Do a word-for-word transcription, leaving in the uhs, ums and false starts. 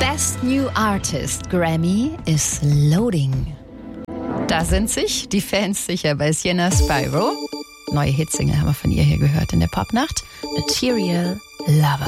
Best New Artist Grammy is loading. Da sind sich die Fans sicher bei Sienna Spyro. Neue Hitsingle haben wir von ihr hier gehört in der Popnacht. Material Lover.